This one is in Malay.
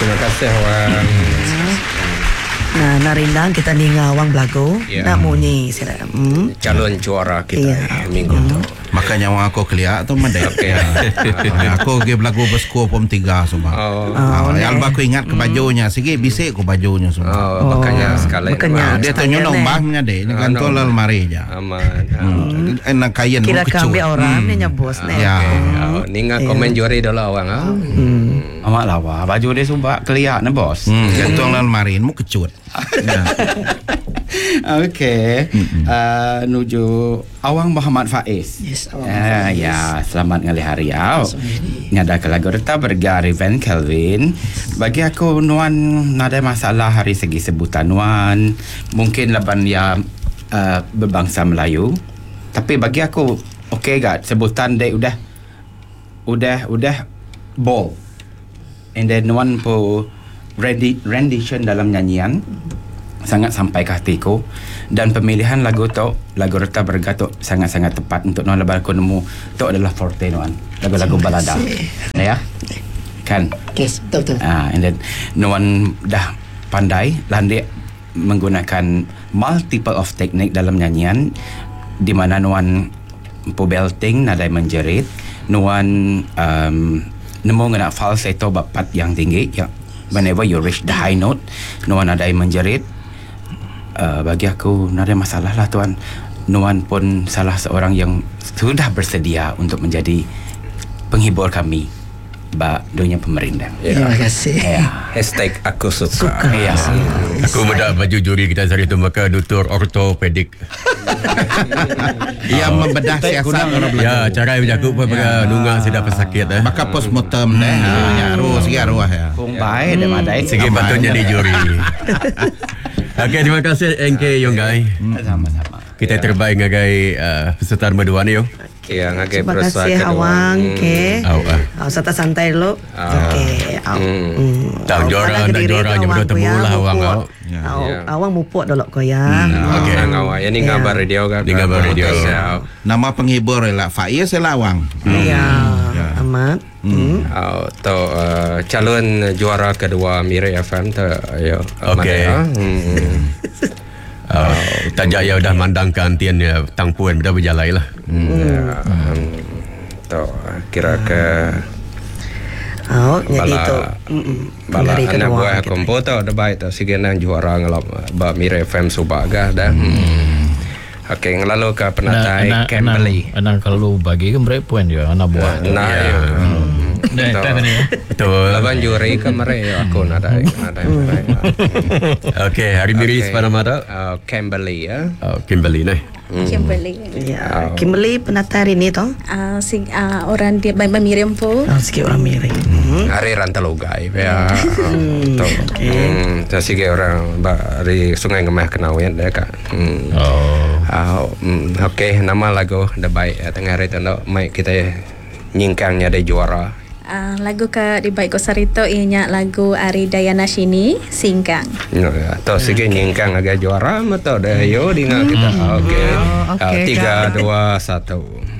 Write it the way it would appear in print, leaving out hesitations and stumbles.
Terima kasih Wan. Nah, narindang kita ni ngawang belago. Nak munyi sila. Calon juara kita minggu tu. Makanya orang aku keliak tu mandai. Okey. Aku pergi berlagu berskor pom 3 semua. Yang aku ingat ke bajunya. Sikit bisik ke bajunya semua. Makanya sekali. Dia tu nombahnya deh. Ini kan tolal mari je. Aman. Enak kain Kira kecut. kami orang ni bos ni. Ni ngah komen juri dulu orang. Amat lawa. Baju dia subak keliak ni bos. Gantung lalu mari. Mu kecut. Okey. Nuju Awang Muhammad Faiz. Yes, ya, selamat ngali hari au. Ngada ke lagu reta bergari Van Kelvin. Bagi aku nuan nada masalah hari segi sebutan nuan. Mungkin laban ya berbangsa Melayu. Tapi bagi aku okey gak sebutan dia udah ball. And then nuan po rendition dalam nyanyian sangat sampai ke hatiku, dan pemilihan lagu Reta Bergatuk sangat-sangat tepat untuk nuan lebar aku nemu tu adalah forte nuan, lagu-lagu balada ya kan. Yes, betul. And then nuan dah pandai landai menggunakan multiple of teknik dalam nyanyian, di mana nuan po belting nadai menjerit, nuan nemu ngena falsetto bapat yang tinggi yang whenever you reach the high note, nuan nadai menjerit. Bagi aku tak ada masalah lah tuan. Nuan pun salah seorang yang sudah bersedia untuk menjadi penghibur kami dunia pemerintah. Terima kasih. Hashtag aku suka. Aku mendak baju juri kita hari tu maka doktor ortopedik. Yang membedah siasat orang Melayu. Ya, cara berjaku pun nungang sedap pesakit Maka postmortem deh. Arwah segi arwah ya. Kung baik dan madai. Sikit patutnya di juri. Okey, terima kasih NK Yonggai. Sama-sama. Kita terbaik ngagai peserta nombor 2 ni yo. Okey, ngagai Terima kasih Awang. Okey. Santai dulu. Okey. Tak juara nak juaranya betul temulah Awang kau. Awang mupuk dulu kau ya. Okey, ngawak. Yang ni ngabar radio kan. Ni ngabar radio. Nama penghibur ialah Faiz Awang. Ya. Amat. Atau calon juara kedua Miri FM tu ya. Okey. Tajak ya dah mandangkan tian ya tangpuan dah berjalan lah. Tu kira ke jadi tu. Bala anak buah komputer dah baik tu sigenan juara ngelap ba Miri FM Subagah dah. Okey, ngelalu ke penatai Kimberly. Anak kalau bagi kan berapa poin dia anak buah. Betul. Laban juri ke mereka aku nada. Okey, hari Miris pada mata. Kimberly ya. Kimberly ni. Kimberly. Ya. Kimberly penata hari ni tu. Orang dia Miriam po. Sikit orang Miriam. Hari Rantalogai ya. Tu. Sige orang dari Sungai Ngemah Kenawian dah kak. Okey, nama lagu dah baik tengah hari tu mai kita nyingkangnya ada juara. Lagu ke di baik Kosarito ianya lagu Ari Dayana Shini Singkang. Atau sige nyingkang agak juara atau dah yo dengan kita. Okey. 3 2 1.